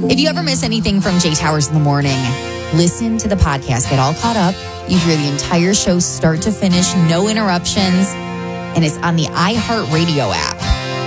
If you ever miss anything from Jay Towers in the Morning, listen to the podcast. Get all caught up. You hear the entire show start to finish, no interruptions. And it's on the iHeartRadio app.